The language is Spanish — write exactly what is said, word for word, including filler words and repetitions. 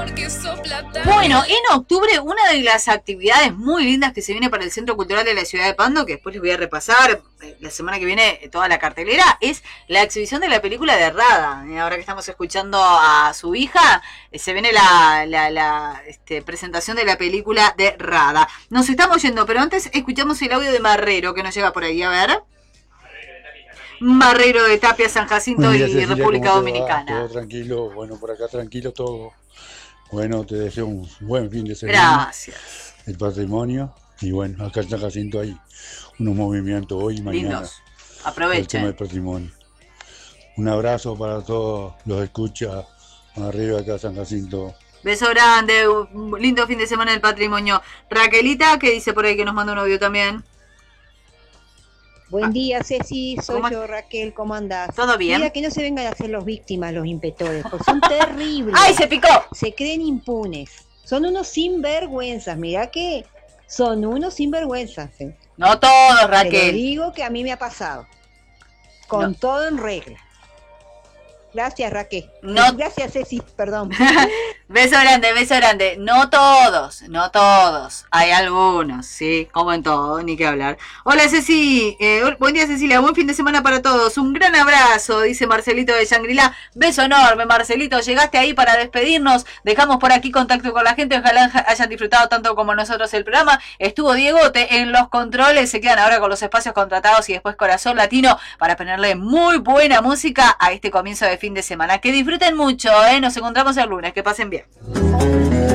Bueno, en octubre una de las actividades muy lindas que se viene para el Centro Cultural de la Ciudad de Pando, que después les voy a repasar la semana que viene toda la cartelera, es la exhibición de la película de Rada. Ahora que estamos escuchando a su hija, se viene la, la, la este, presentación de la película de Rada. Nos estamos yendo, pero antes escuchamos el audio de Marrero que nos llega por ahí, a ver. Marrero de Tapia, San Jacinto Buen día, y Cecilia, República ¿cómo te va? Dominicana. Todo tranquilo, bueno, por acá tranquilo todo. Bueno, te deseo un buen fin de semana. Gracias. El patrimonio. Y bueno, acá en San Jacinto hay unos movimientos hoy y mañana. Lindos. Por el tema Aprovechen. del patrimonio. Un abrazo para todos los escucha arriba acá San Jacinto. Beso grande, un lindo fin de semana del patrimonio. Raquelita, que dice por ahí que nos manda un audio también. Buen día, Ceci, soy ¿Cómo? yo, Raquel, ¿cómo andás? ¿Todo bien? Mira, que no se vengan a hacer los víctimas, los impetores, porque son terribles. ¡Ay, se picó! Se creen impunes. Son unos sinvergüenzas, mira que son unos sinvergüenzas. ¿eh? No todos, Te lo Raquel. digo que a mí me ha pasado. Con No. todo en regla. Gracias, Raquel. No. Gracias, Ceci, perdón. Beso grande, beso grande. No todos, no todos. Hay algunos, sí, como en todo, ni que hablar. Hola, Ceci. Eh, buen día, Cecilia. Buen fin de semana para todos. Un gran abrazo, dice Marcelito de Shangri-La. Beso enorme, Marcelito. Llegaste ahí para despedirnos. Dejamos por aquí contacto con la gente. Ojalá hayan disfrutado tanto como nosotros el programa. Estuvo Diegote en los controles. Se quedan ahora con los espacios contratados y después Corazón Latino para ponerle muy buena música a este comienzo de fin de semana. Que disfruten mucho, ¿eh? Nos encontramos el lunes. Que pasen bien.